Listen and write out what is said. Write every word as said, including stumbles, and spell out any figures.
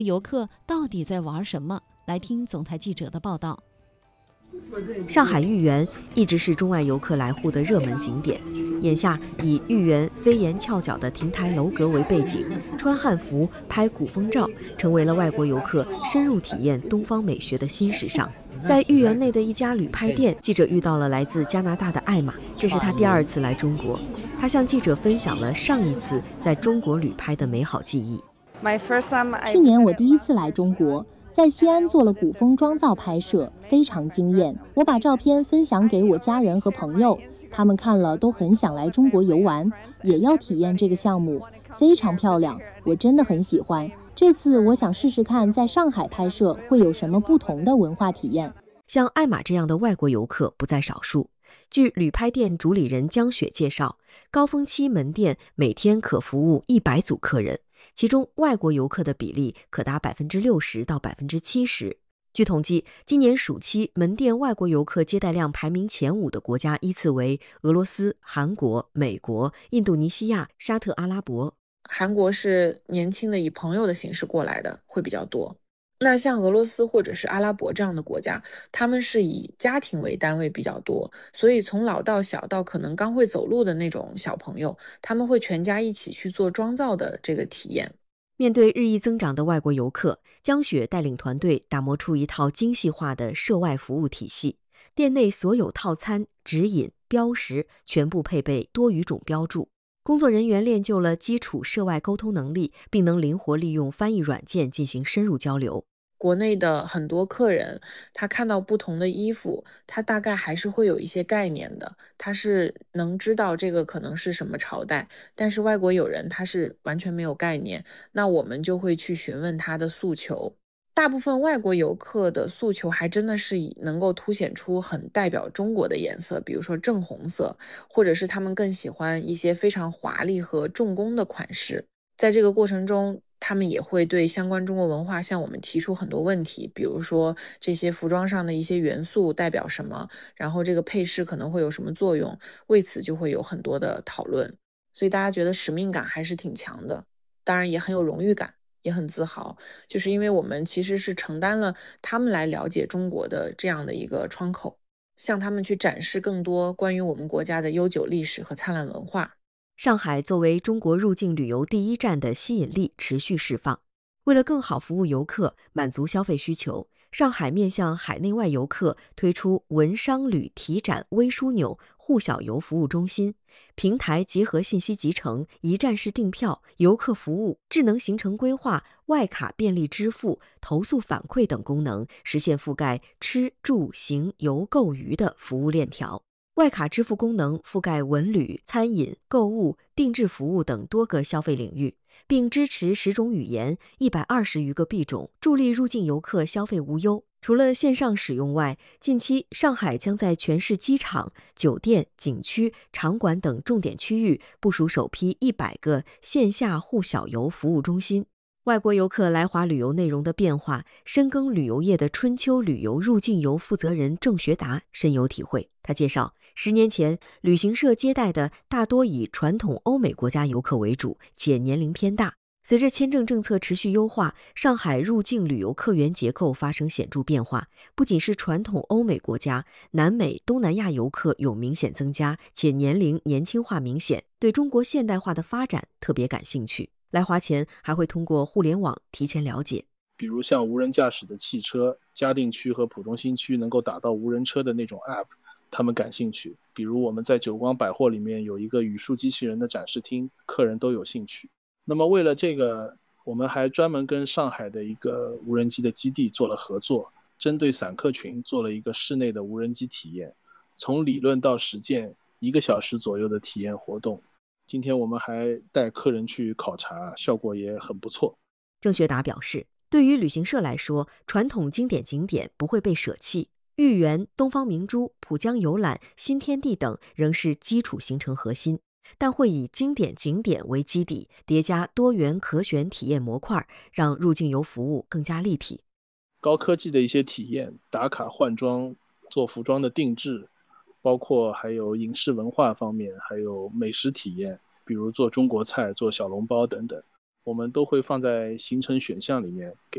游客到底在玩什么？来听总台记者的报道。 上海豫园一直是中外游客来沪的热门景点，眼下以豫园飞檐翘角的亭台楼阁为背景，穿汉服拍古风照，成为了外国游客深入体验东方美学的新时尚。在豫园内的一家旅拍店，记者遇到了来自加拿大的艾玛，这是她第二次来中国。她向记者分享了上一次在中国旅拍的美好记忆。 去年我第一次来中国，在西安做了古风妆造拍摄，非常惊艳。我把照片分享给我家人和朋友，他们看了都很想来中国游玩，也要体验这个项目，非常漂亮，我真的很喜欢。这次我想试试看在上海拍摄会有什么不同的文化体验。 像艾玛这样的外国游客不在少数。据旅拍店主理人江雪介绍，高峰期门店每天可服务一百组客人，其中外国游客的比例可达百分之六十到百分之七十。据统计，今年暑期门店外国游客接待量排名前五的国家依次为俄罗斯、韩国、美国、印度尼西亚、沙特阿拉伯。 韩国是年轻的以朋友的形式过来的会比较多。那像俄罗斯或者是阿拉伯这样的国家，他们是以家庭为单位比较多，所以从老到小到可能刚会走路的那种小朋友，他们会全家一起去做妆造的这个体验。 面对日益增长的外国游客，江雪带领团队打磨出一套精细化的涉外服务体系，店内所有套餐、指引、标识全部配备多语种标注。工作人员练就了基础涉外沟通能力，并能灵活利用翻译软件进行深入交流。 国内的很多客人，他看到不同的衣服，他大概还是会有一些概念的，他是能知道这个可能是什么朝代，但是外国友人他是完全没有概念，那我们就会去询问他的诉求。大部分外国游客的诉求还真的是以能够凸显出很代表中国的颜色，比如说正红色，或者是他们更喜欢一些非常华丽和重工的款式。在这个过程中，他们也会对相关中国文化向我们提出很多问题，比如说这些服装上的一些元素代表什么，然后这个配饰可能会有什么作用，为此就会有很多的讨论。所以大家觉得使命感还是挺强的，当然也很有荣誉感，也很自豪，就是因为我们其实是承担了他们来了解中国的这样的一个窗口，向他们去展示更多关于我们国家的悠久历史和灿烂文化。 上海作为中国入境旅游第一站的吸引力持续释放。为了更好服务游客，满足消费需求，上海面向海内外游客推出文商旅提展微枢纽沪小游服务中心，平台结合信息集成、一站式订票、游客服务、智能行程规划、外卡便利支付、投诉反馈等功能，实现覆盖吃住行游购娱的服务链条。外卡支付功能覆盖文旅、餐饮、购物、定制服务等多个消费领域，并支持十种语言、一百二十余个币种，助力入境游客消费无忧。除了线上使用外，近期上海将在全市机场、酒店、景区、场馆等重点区域部署首批一百个线下沪小游服务中心。外国游客来华旅游内容的变化，深耕旅游业的春秋旅游入境游负责人郑学达深有体会。他介绍，十年前旅行社接待的大多以传统欧美国家游客为主，且年龄偏大。随着签证政策持续优化，上海入境旅游客源结构发生显著变化，不仅是传统欧美国家，南美、东南亚游客有明显增加，且年龄年轻化明显，对中国现代化的发展特别感兴趣。来华前还会通过互联网提前了解， 比如像无人驾驶的汽车，嘉定区和浦东新区能够打到无人车的那种 app， 他们感兴趣。比如我们在久光百货里面有一个语数机器人的展示厅，客人都有兴趣。那么为了这个，我们还专门跟上海的一个无人机的基地做了合作，针对散客群做了一个室内的无人机体验，从理论到实践一个小时左右的体验活动。今天我们还带客人去考察，效果也很不错。 郑学达表示，对于旅行社来说，传统经典景点不会被舍弃，豫园、东方明珠、浦江游览、新天地等仍是基础行程核心，但会以经典景点为基底，叠加多元可选体验模块，让入境游服务更加立体。 高科技的一些体验，打卡换装、做服装的定制，包括还有影视文化方面，还有美食体验，比如做中国菜、做小笼包等等，我们都会放在行程选项里面给